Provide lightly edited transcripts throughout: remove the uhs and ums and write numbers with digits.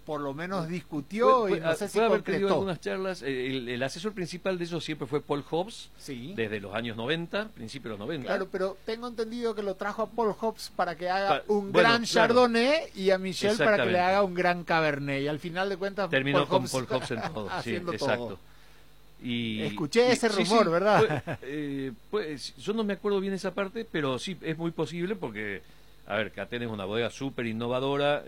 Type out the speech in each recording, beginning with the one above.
por lo menos discutió y no sé si puede haber tenido concretó. algunas charlas. El asesor principal de ellos siempre fue Paul Hobbs, Sí. desde los años 90, principios de los 90. Claro, pero tengo entendido que lo trajo a Paul Hobbs para que haga un bueno, gran claro. Chardonnay y a Michel para que le Exactamente. haga un gran Cabernet. Y al final de cuentas Terminó con Hobbs Paul Hobbs en todo. Sí, haciendo exacto. todo. Y, Escuché ese sí, rumor, sí, ¿verdad? Pues, yo no me acuerdo bien esa parte, pero sí, es muy posible porque, a ver, Catén es una bodega súper innovadora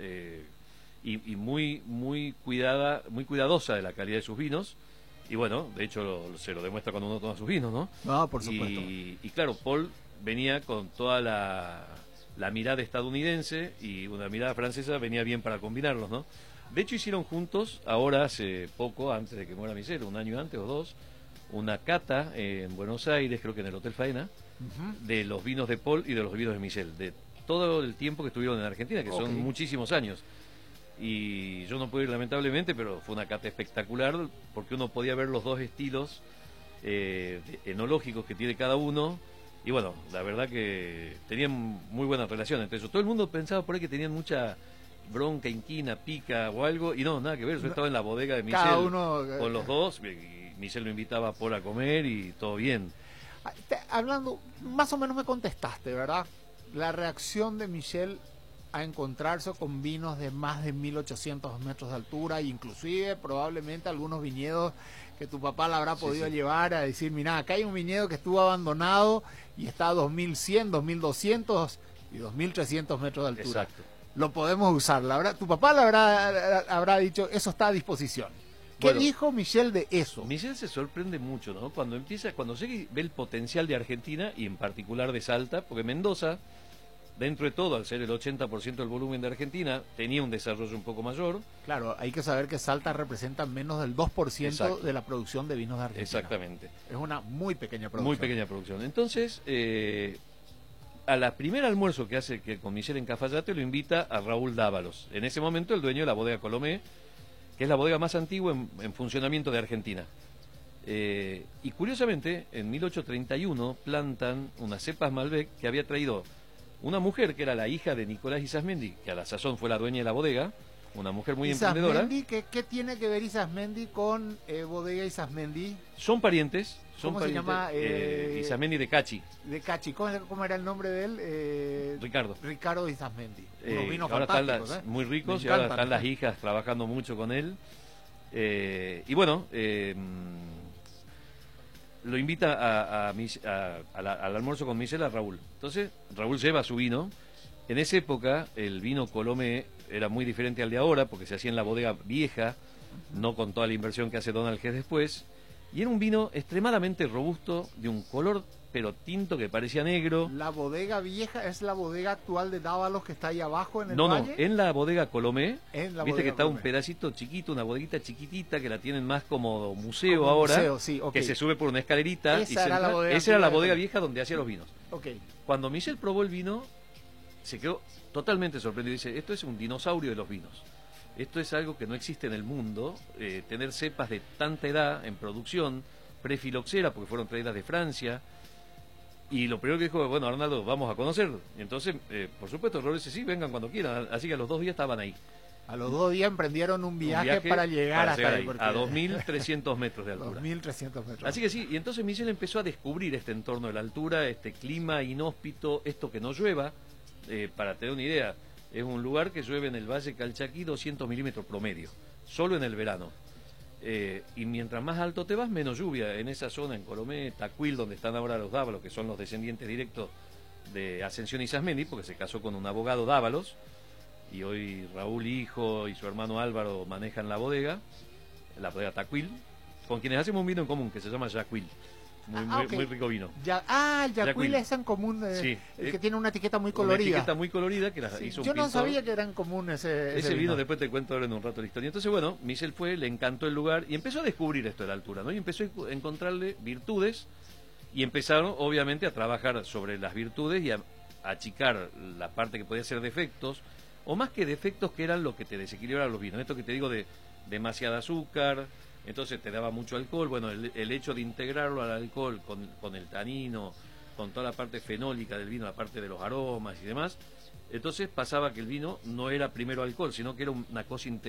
y muy cuidadosa de la calidad de sus vinos. Y bueno, de hecho se lo demuestra cuando uno toma sus vinos, ¿no? No, por supuesto. Y claro, Paul venía con toda la mirada estadounidense y una mirada francesa venía bien para combinarlos, ¿no? De hecho hicieron juntos, ahora hace poco, antes de que muera Michel, un año antes o dos, una cata en Buenos Aires, creo que en el Hotel Faena, de los vinos de Paul y de los vinos de Michel, de todo el tiempo que estuvieron en Argentina, que son muchísimos años. Y yo no pude ir lamentablemente, pero fue una cata espectacular, porque uno podía ver los dos estilos enológicos que tiene cada uno. Y bueno, la verdad que tenían muy buena relación entre ellos. Todo el mundo pensaba por ahí que tenían mucha bronca, inquina, pica o algo, y no, nada que ver. Yo estaba en la bodega de Michel con los dos, y Michel lo invitaba a Paul a comer y todo bien. Hablando, más o menos me contestaste, ¿verdad? La reacción de Michel a encontrarse con vinos de más de 1800 metros de altura, inclusive probablemente algunos viñedos que tu papá le habrá podido llevar a decir, mira, acá hay un viñedo que estuvo abandonado y está a 2100, 2200 y 2300 metros de altura. Exacto. Lo podemos usar. Tu papá le habrá dicho, eso está a disposición. ¿Qué dijo Michel de eso? Michel se sorprende mucho, ¿no? Cuando llega y ve el potencial de Argentina y en particular de Salta, porque Mendoza, dentro de todo, al ser el 80% del volumen de Argentina, tenía un desarrollo un poco mayor. Claro, hay que saber que Salta representa menos del 2% de la producción de vinos de Argentina. Exactamente. Es una muy pequeña producción. Muy pequeña producción. Entonces, a la primera almuerzo que hace con Michel en Cafayate, lo invita a Raúl Dávalos. En ese momento, el dueño de la bodega Colomé, que es la bodega más antigua en funcionamiento de Argentina. Y curiosamente, en 1831 plantan unas cepas Malbec que había traído una mujer que era la hija de Nicolás Isasmendi, que a la sazón fue la dueña de la bodega, una mujer muy emprendedora. ¿Qué tiene que ver Isasmendi con bodega Isasmendi? Son parientes. ¿Cómo se llama? Isasmendi de Cachi. De Cachi. ¿Cómo era el nombre de él? Ricardo. Ricardo Isasmendi. Unos vinos ahora fantásticos, están muy ricos y ahora están las hijas trabajando mucho con él. Y bueno, lo invita al almuerzo con Michel a Raúl. Entonces, Raúl lleva su vino. En esa época, el vino Colomé era muy diferente al de ahora, porque se hacía en la bodega vieja, no con toda la inversión que hace Donald Hess después. Y era un vino extremadamente robusto, de un color pero tinto que parecía negro. ¿La bodega vieja es la bodega actual de Dávalos que está ahí abajo en el valle? No, en la bodega Colomé. Viste que está Colomé. Un pedacito chiquito, una bodeguita chiquitita que la tienen más como museo ahora. Museo, sí, que se sube por una escalerita. Esa era la bodega vieja donde hacía los vinos. Okay. Cuando Michel probó el vino, se quedó totalmente sorprendido. Dice, esto es un dinosaurio de los vinos. Esto es algo que no existe en el mundo. Tener cepas de tanta edad en producción, prefiloxera, porque fueron traídas de Francia. Y lo primero que dijo, bueno, Arnaldo, vamos a conocerlo. Y entonces, por supuesto, Raúl dice, sí, vengan cuando quieran. Así que a los 2 días estaban ahí. A los 2 días emprendieron un viaje para llegar hasta ahí. A 2.300 metros de altura. 2.300 metros. Así que sí, y entonces Michel empezó a descubrir este entorno de la altura, este clima inhóspito, esto que no llueva. Para tener una idea, es un lugar que llueve en el Valle Calchaquí 200 milímetros promedio, solo en el verano. Y mientras más alto te vas, menos lluvia. En esa zona, en Colomé, Tacuil, donde están ahora los Dávalos, que son los descendientes directos de Ascensión Isasmendi, porque se casó con un abogado Dávalos, y hoy Raúl hijo y su hermano Álvaro manejan la bodega Tacuil, con quienes hacemos un vino en común que se llama Yacuil. Muy rico vino. El Yacuil es en común, sí, el que tiene una etiqueta muy colorida. Una etiqueta muy colorida que hizo un Yo pintor. no sabía que era en común ese vino. Después te cuento ahora en un rato la historia. Entonces, bueno, Michel le encantó el lugar y empezó a descubrir esto de la altura, ¿no? Y empezó a encontrarle virtudes y empezaron, obviamente, a trabajar sobre las virtudes y a achicar la parte que podía ser defectos, o más que defectos, que eran lo que te desequilibraban los vinos. Esto que te digo de demasiada azúcar, entonces te daba mucho alcohol. Bueno, el hecho de integrarlo al alcohol con el tanino, con toda la parte fenólica del vino, la parte de los aromas y demás, entonces pasaba que el vino no era primero alcohol, sino que era una cosa